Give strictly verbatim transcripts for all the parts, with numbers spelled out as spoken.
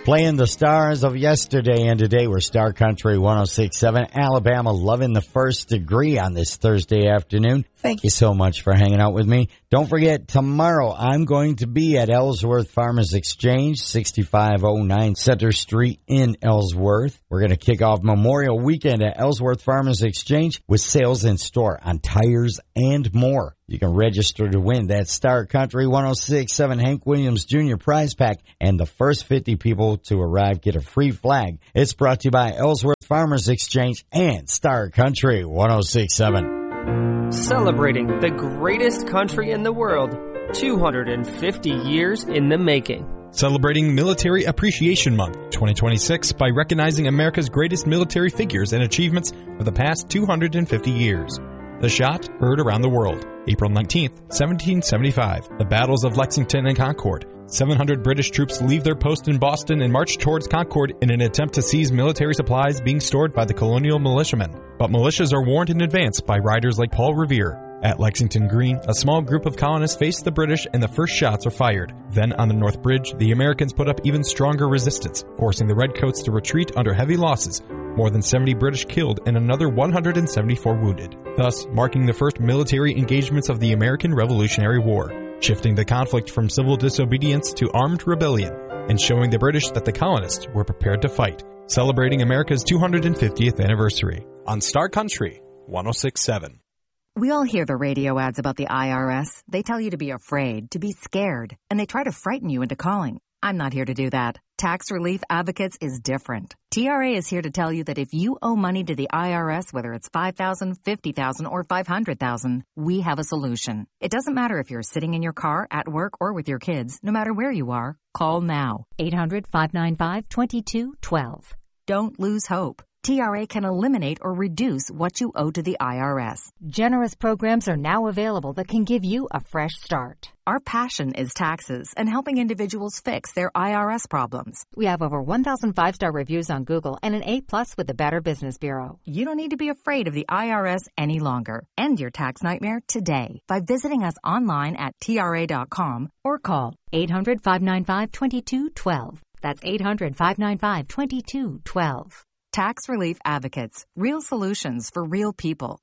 Playing the stars of yesterday and today were Star Country one oh six point seven, Alabama loving the first degree on this Thursday afternoon. Thank you so much for hanging out with me. Don't forget, tomorrow I'm going to be at Ellsworth Farmers Exchange, sixty-five oh nine Center Street in Ellsworth. We're going to kick off Memorial Weekend at Ellsworth Farmers Exchange with sales in store on tires and more. You can register to win that Star Country one oh six point seven Hank Williams Junior prize pack, and the first fifty people to arrive get a free flag. It's brought to you by Ellsworth Farmers Exchange and Star Country one oh six point seven. Celebrating the greatest country in the world, two hundred fifty years in the making. Celebrating Military Appreciation Month twenty twenty-six by recognizing America's greatest military figures and achievements of the past two hundred fifty years. The shot heard around the world. April nineteenth, seventeen seventy-five. The battles of Lexington and Concord. seven hundred British troops leave their post in Boston and march towards Concord in an attempt to seize military supplies being stored by the colonial militiamen. But militias are warned in advance by riders like Paul Revere. At Lexington Green, a small group of colonists face the British and the first shots are fired. Then on the North Bridge, the Americans put up even stronger resistance, forcing the Redcoats to retreat under heavy losses. More than seventy British killed and another one hundred seventy-four wounded, thus marking the first military engagements of the American Revolutionary War, shifting the conflict from civil disobedience to armed rebellion, and showing the British that the colonists were prepared to fight, celebrating America's two hundred fiftieth anniversary. On Star Country one oh six point seven. We all hear the radio ads about the I R S. They tell you to be afraid, to be scared, and they try to frighten you into calling. I'm not here to do that. Tax Relief Advocates is different. T R A is here to tell you that if you owe money to the I R S, whether it's five thousand dollars, fifty thousand dollars, or five hundred thousand dollars, we have a solution. It doesn't matter if you're sitting in your car, at work, or with your kids. No matter where you are, call now. eight hundred, five nine five, two two one two. Don't lose hope. T R A can eliminate or reduce what you owe to the I R S. Generous programs are now available that can give you a fresh start. Our passion is taxes and helping individuals fix their I R S problems. We have over one thousand five-star reviews on Google and an A plus with the Better Business Bureau. You don't need to be afraid of the I R S any longer. End your tax nightmare today by visiting us online at T R A dot com or call eight hundred, five nine five, two two one two. That's eight hundred, five nine five, two two one two. Tax Relief Advocates. Real solutions for real people.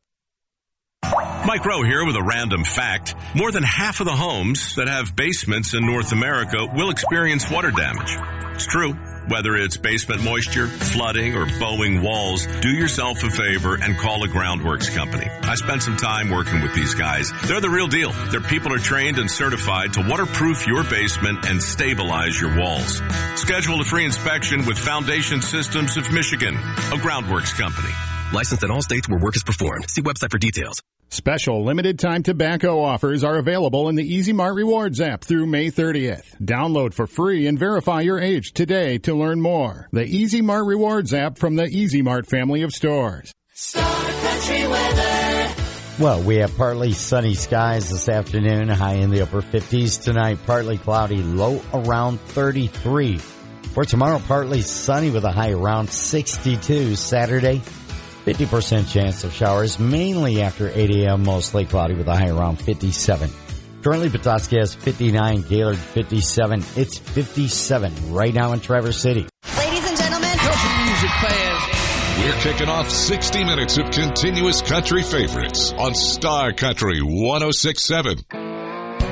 Mike Rowe here with a random fact. More than half of the homes that have basements in North America will experience water damage. It's true. Whether it's basement moisture, flooding, or bowing walls, do yourself a favor and call a Groundworks company. I spent some time working with these guys. They're the real deal. Their people are trained and certified to waterproof your basement and stabilize your walls. Schedule a free inspection with Foundation Systems of Michigan, a Groundworks company. Licensed in all states where work is performed. See website for details. Special limited-time tobacco offers are available in the Easy Mart Rewards app through May thirtieth. Download for free and verify your age today to learn more. The Easy Mart Rewards app from the Easy Mart family of stores. Star Country weather. Well, we have partly sunny skies this afternoon, high in the upper fifties. Tonight, partly cloudy, low around thirty-three. For tomorrow, partly sunny with a high around sixty-two. Saturday, fifty percent chance of showers, mainly after eight a.m., mostly cloudy with a high around fifty-seven. Currently, Petoskey has fifty-nine, Gaylord fifty-seven. It's fifty-seven right now in Traverse City. Ladies and gentlemen, country music fans, we're kicking off sixty minutes of continuous country favorites on Star Country one oh six point seven.